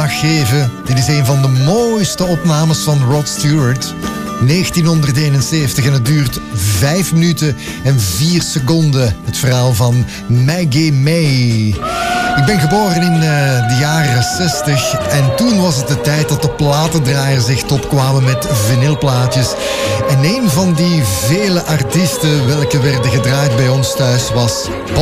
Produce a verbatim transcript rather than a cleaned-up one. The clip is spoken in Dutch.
mag geven. Dit is een van de mooiste opnames van Rod Stewart. negentienhonderdeenenzeventig en het duurt vijf minuten en vier seconden. Het verhaal van Maggie May. Ik ben geboren in uh, de jaren zestig en toen was het de tijd dat de platendraaiers echt opkwamen met vinylplaatjes. En een van die vele artiesten welke werden gedraaid bij ons thuis was